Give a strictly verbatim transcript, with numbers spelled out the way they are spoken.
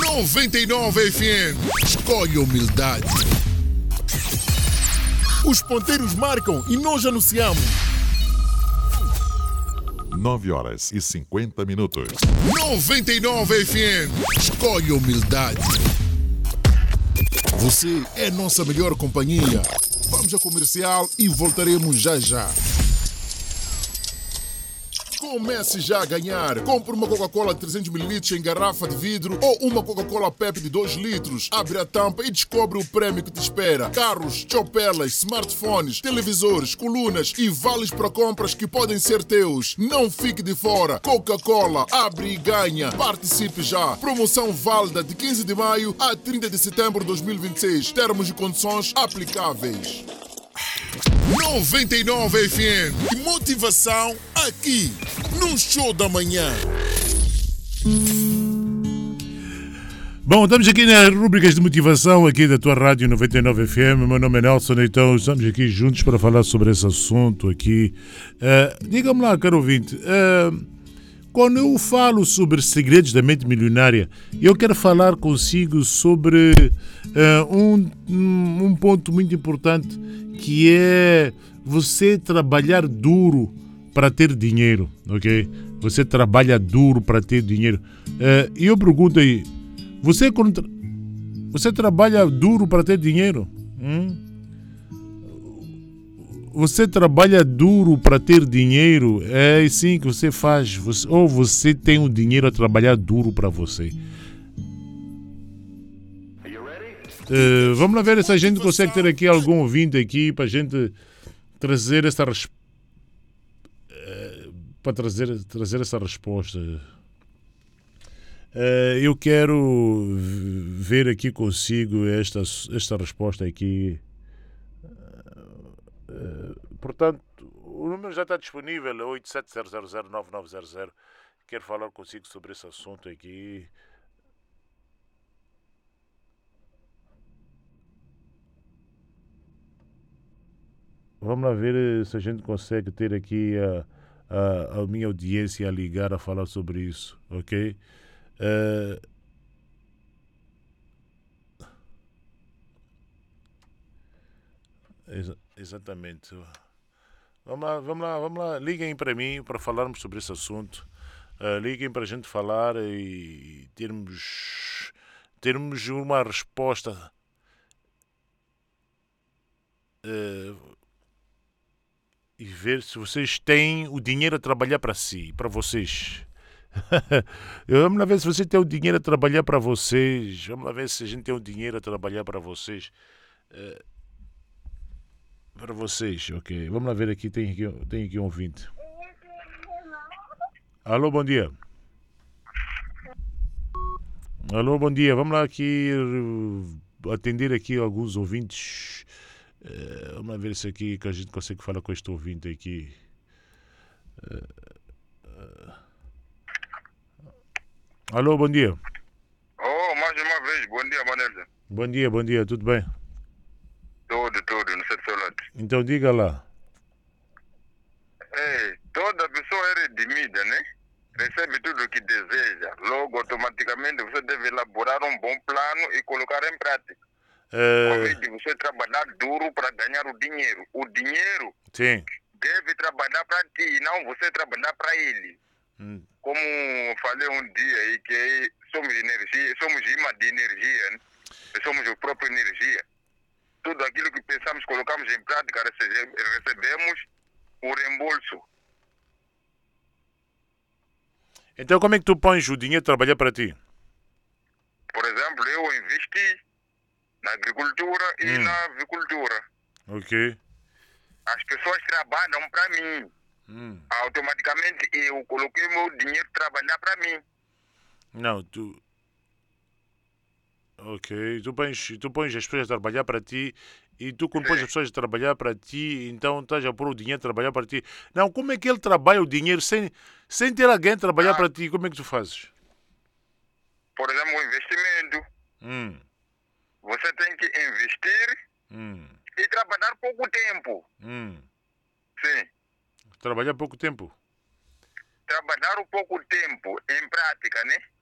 noventa e nove F M. Escolhe humildade. Os ponteiros marcam e nós anunciamos. nove horas e cinquenta minutos. noventa e nove F M. Escolhe humildade. Você é nossa melhor companhia. Vamos a comercial e voltaremos já já. Comece já a ganhar. Compre uma Coca-Cola trezentos mililitros em garrafa de vidro ou uma Coca-Cola Pep de dois litros. Abre a tampa e descobre o prêmio que te espera. Carros, chopelas, smartphones, televisores, colunas e vales para compras que podem ser teus. Não fique de fora. Coca-Cola, abre e ganha. Participe já. Promoção válida de quinze de maio a trinta de setembro de dois mil e vinte e seis. Termos e condições aplicáveis. noventa e nove F M. E motivação aqui, no Show da Manhã. Bom, estamos aqui nas rubricas de motivação aqui da tua rádio noventa e nove F M. Meu nome é Nelson, então estamos aqui juntos para falar sobre esse assunto aqui. Uh, Diga-me lá, caro ouvinte, uh, quando eu falo sobre segredos da mente milionária, eu quero falar consigo sobre uh, um, um ponto muito importante, que é você trabalhar duro para ter dinheiro, ok? Você trabalha duro para ter dinheiro. E uh, eu pergunto aí, você, contra... você trabalha duro para ter dinheiro? Hum? Você trabalha duro para ter dinheiro? É assim que você faz. Você... Ou você tem o dinheiro a trabalhar duro para você? Uh, vamos lá ver se a gente consegue ter aqui algum ouvinte aqui para a gente trazer essa res... uh, para trazer, trazer essa resposta. Uh, eu quero ver aqui consigo esta, esta resposta aqui. Uh, portanto, o número já está disponível, oito sete zero zero zero nove nove zero zero. Quero falar consigo sobre esse assunto aqui. Vamos lá ver se a gente consegue ter aqui a, a, a minha audiência a ligar a falar sobre isso, ok? Uh, exa exatamente. Vamos lá, vamos lá, vamos lá. Liguem para mim para falarmos sobre esse assunto. Uh, liguem para a gente falar e termos, termos uma resposta. Uh, E ver se vocês têm o dinheiro a trabalhar para si, para vocês. Vamos lá ver se você tem o dinheiro a trabalhar para vocês. Vamos lá ver se a gente tem o dinheiro a trabalhar para vocês. Uh, para vocês, ok. Vamos lá ver aqui, tem aqui, tem aqui um ouvinte. Alô, bom dia. Alô, bom dia. Vamos lá aqui uh, atender aqui alguns ouvintes. Uh, vamos lá ver se aqui que a gente consegue falar com este ouvinte aqui. Uh, uh. Alô, bom dia. Oh, mais uma vez, bom dia, Manelson. Bom dia, bom dia, tudo bem? Tudo, tudo, não sei do seu lado. Então diga lá. Ei, toda pessoa é redimida, né? Recebe tudo o que deseja. Logo, automaticamente, você deve elaborar um bom plano e colocar em prática. Uh... Convide você trabalhar duro para ganhar o dinheiro. O dinheiro Sim. deve trabalhar para ti, não você trabalhar para ele. Hum. Como falei um dia aí, que somos energia, somos imã de energia, né? Somos a própria energia. Tudo aquilo que pensamos, colocamos em prática, recebemos o reembolso. Então como é que tu pões o dinheiro a trabalhar para ti? Por exemplo, eu investi na agricultura e hum. na avicultura. Ok. As pessoas trabalham para mim. Hum. Automaticamente eu coloquei meu dinheiro trabalhar para mim. Não, tu... Ok, tu pões, tu pões as pessoas a trabalhar para ti e tu quando pões as pessoas a trabalhar para ti, então estás a pôr o dinheiro a trabalhar para ti. Não, como é que ele trabalha o dinheiro sem, sem ter alguém a trabalhar ah. para ti? Como é que tu fazes? Por exemplo, o investimento. Hum. Você tem que investir hum. e trabalhar pouco tempo. Hum. Sim. Trabalhar pouco tempo? Trabalhar um pouco tempo em prática, né?